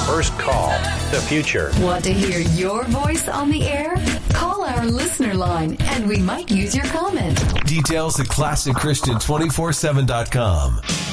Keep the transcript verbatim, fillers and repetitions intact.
first call. The future. Want to hear your voice on the air? Call our listener line and we might use your comment. Details at classic christian two four seven dot com.